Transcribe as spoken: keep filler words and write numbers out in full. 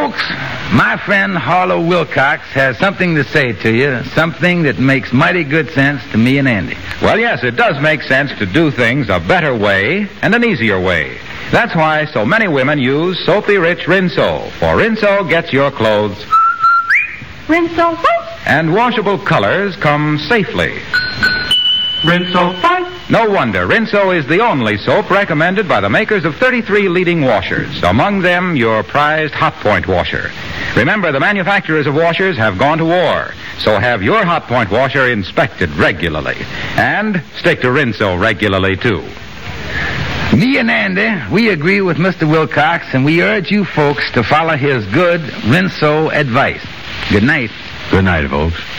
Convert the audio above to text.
Folks, my friend Harlow Wilcox has something to say to you, something that makes mighty good sense to me and Andy. Well, yes, it does make sense to do things a better way and an easier way. That's why so many women use Soapy Rich Rinso, for Rinso gets your clothes. Rinso what? And washable colors come safely. Rinso what? No wonder Rinso is the only soap recommended by the makers of thirty-three leading washers, among them your prized Hot Point washer. Remember, the manufacturers of washers have gone to war, so have your Hot Point washer inspected regularly. And stick to Rinso regularly, too. Me and Andy, we agree with Mister Wilcox, and we urge you folks to follow his good Rinso advice. Good night. Good night, folks.